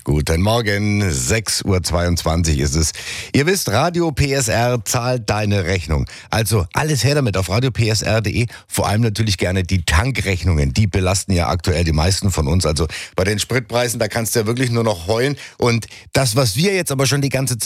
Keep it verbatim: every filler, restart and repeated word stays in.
Guten Morgen, sechs Uhr zweiundzwanzig ist es. Ihr wisst, Radio P S R zahlt deine Rechnung. Also alles her damit auf radio p s r punkt d e. Vor allem natürlich gerne die Tankrechnungen. Die belasten ja aktuell die meisten von uns. Also bei den Spritpreisen, da kannst du ja wirklich nur noch heulen. Und das, was wir jetzt aber schon die ganze Zeit